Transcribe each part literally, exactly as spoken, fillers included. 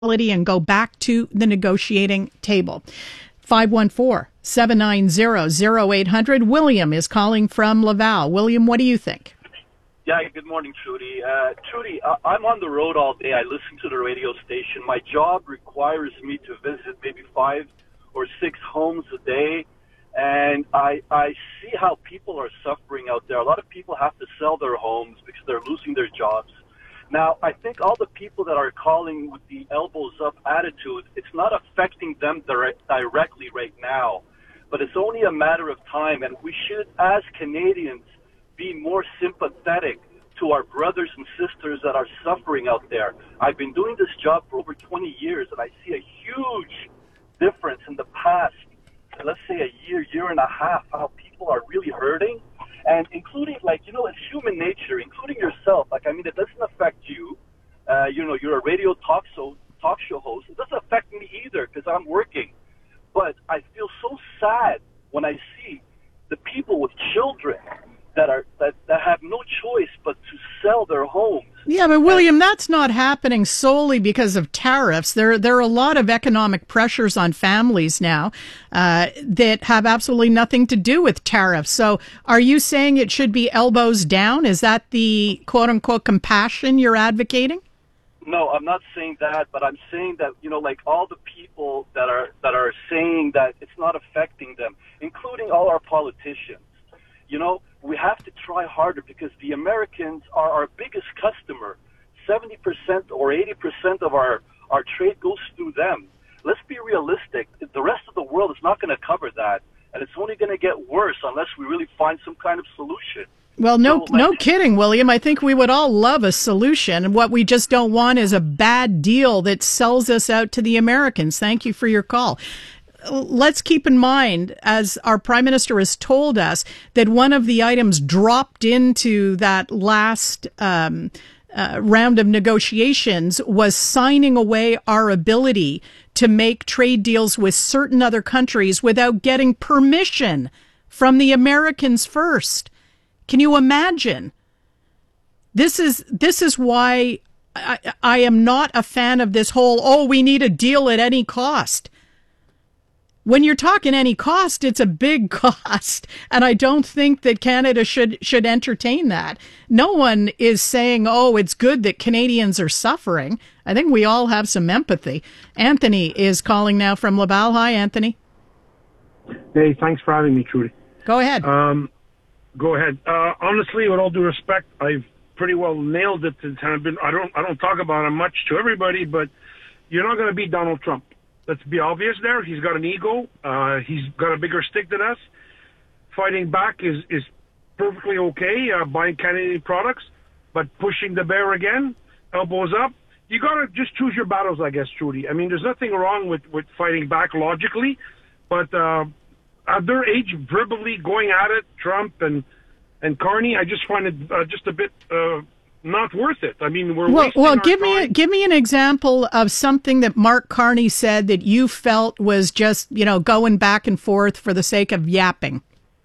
and go back to the negotiating table. five one four, seven nine zero, zero eight hundred. William is calling from Laval. William, what do you think? Yeah, good morning, Trudy. Uh, Trudy, uh, I'm on the road all day. I listen to the radio station. My job requires me to visit maybe five or six homes a day, and I, I see how people are suffering out there. A lot of people have to sell their homes because they're losing their jobs. Now, I think all the people that are calling with the elbows up attitude, it's not affecting them direct, directly right now, but it's only a matter of time, and we should, as Canadians, be more sympathetic to our brothers and sisters that are suffering out there. I've been doing this job for over twenty years, and I see a huge difference in the past, let's say a year, year and a half, how people are really hurting. And including, like, you know, it's human nature, including yourself. Like, I mean, it doesn't affect you. Uh, you know, you're a radio talk show, talk show host. It doesn't affect me either because I'm working. But I feel so sad when I see the people with children that are that, that have no choice but to sell their homes. Yeah, but William, that's not happening solely because of tariffs. There, there are a lot of economic pressures on families now uh, that have absolutely nothing to do with tariffs. So are you saying it should be elbows down? Is that the quote-unquote compassion you're advocating? No, I'm not saying that, but I'm saying that, you know, like all the people that are that are saying that it's not affecting them, including all our politicians. You know, we have to try harder because the Americans are our biggest customer. seventy percent or eighty percent of our, our trade goes through them. Let's be realistic. The rest of the world is not going to cover that, and it's only going to get worse unless we really find some kind of solution. Well, no, so, no kidding, William. I think we would all love a solution. What we just don't want is a bad deal that sells us out to the Americans. Thank you for your call. Let's keep in mind, as our Prime Minister has told us, that one of the items dropped into that last um, uh, round of negotiations was signing away our ability to make trade deals with certain other countries without getting permission from the Americans first. Can you imagine? This is this is why I, I am not a fan of this whole, oh, we need a deal at any cost. When you're talking any cost, it's a big cost, and I don't think that Canada should should entertain that. No one is saying, oh, it's good that Canadians are suffering. I think we all have some empathy. Anthony is calling now from Laval. Hi, Anthony. Hey, thanks for having me, Trudy. Go ahead. Um, go ahead. Uh, honestly, with all due respect, I've pretty well nailed it. I've been, I don't I don't talk about it much to everybody, but you're not going to beat Donald Trump. Let's be obvious there. He's got an ego. Uh, he's got a bigger stick than us. Fighting back is, is perfectly okay, uh, buying Canadian products, but pushing the bear again, elbows up. You got to just choose your battles, I guess, Trudy. I mean, there's nothing wrong with, with fighting back logically, but uh, at their age, verbally going at it, Trump and, and Carney, I just find it uh, just a bit... Uh, not worth it. I mean, we're well. wasting Well, our give time. me a, give me an example of something that Mark Carney said that you felt was just, you know, going back and forth for the sake of yapping.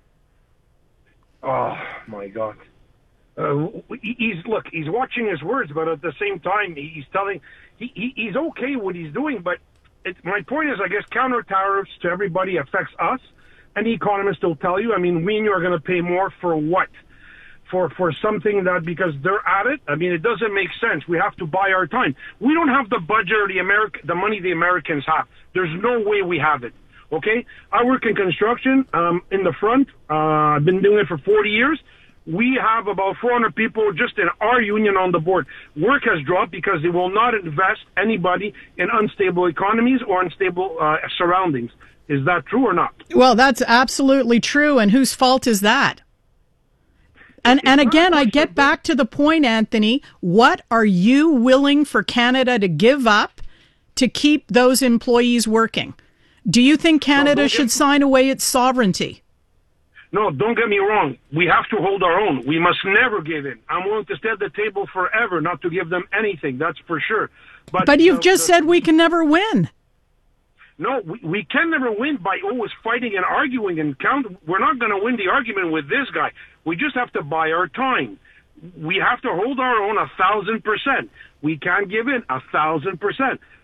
Oh my God! Uh, he's look. He's watching his words, but at the same time, he's telling he, he he's okay what he's doing. But it, my point is, I guess counter tariffs to everybody affects us. Any economist will tell you. I mean, we and you are going to pay more for what? For, for something that, because they're at it, I mean, it doesn't make sense. We have to buy our time. We don't have the budget or the America, the money the Americans have. There's no way we have it. Okay? I work in construction, um, in the front. Uh, I've been doing it for forty years. We have about four hundred people just in our union on the board. Work has dropped because they will not invest anybody in unstable economies or unstable uh, surroundings. Is that true or not? Well, that's absolutely true. And whose fault is that? And and again, I get back to the point, Anthony. What are you willing for Canada to give up to keep those employees working? Do you think Canada no, should sign away its sovereignty? No, don't get me wrong. We have to hold our own. We must never give in. I'm willing to stay at the table forever, not to give them anything. That's for sure. But, but you've uh, just the, said we can never win. No, we, we can never win by always fighting and arguing and count. We're not going to win the argument with this guy. We just have to buy our time. We have to hold our own a thousand percent. We can't give in a thousand percent.